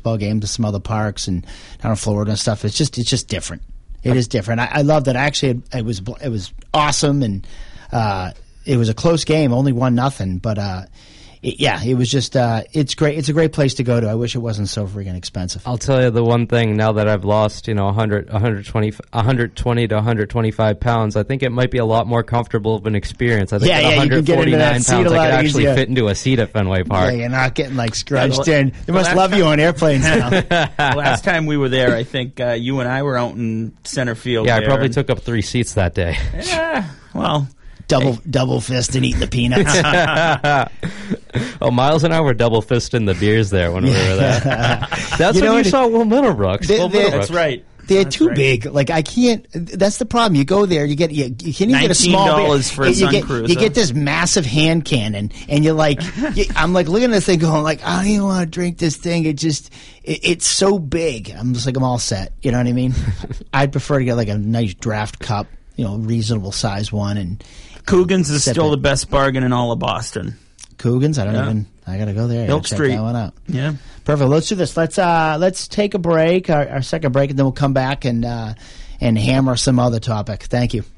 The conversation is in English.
baseball game to some other parks and down in Florida and stuff. It's just different. It is different. I love that. Actually, it was awesome, and it was a close game, only 1-0. But it was just it's great. It's a great place to go to. I wish it wasn't so freaking expensive. I'll tell you the one thing. Now that I've lost 120 to 125 pounds, I think it might be a lot more comfortable of an experience. I think at 149 pounds, I could actually fit into a seat at Fenway Park. Yeah, you're not getting like scrunched in. They must love you on airplanes now. Last time we were there, I think you and I were out in center field. Yeah, I probably took up 3 seats that day. Yeah, well. Double fist and eating the peanuts. Oh, Miles and I were double fisting the beers there when we were there. That's when you saw Will Middlebrooks. That's right. They're too big. Like, I can't. That's the problem. You go there, you can't even get a small $19 for a Sun Cruiser. You get this massive hand cannon, and you're like, I'm like looking at this thing, going like, I don't even want to drink this thing. It's so big. I'm just like, I'm all set. You know what I mean? I'd prefer to get like a nice draft cup, reasonable size one, and. Coogan's is still the best bargain in all of Boston. Coogan's? I gotta go there. Milk Street. Check that one out. Yeah. Perfect. Let's do this. Let's take a break, our second break, and then we'll come back and hammer some other topic. Thank you.